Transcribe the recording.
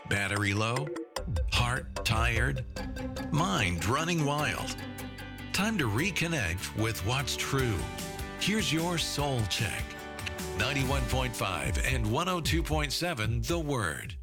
Battery low? Heart tired? Mind running wild? Time to reconnect with what's true. Here's your Soul Check. 91.5 and 102.7 The Word.